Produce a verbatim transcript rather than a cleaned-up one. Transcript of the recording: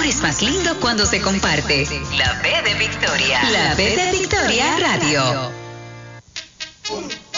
es más lindo cuando se comparte. La B de Victoria. La B de Victoria Radio.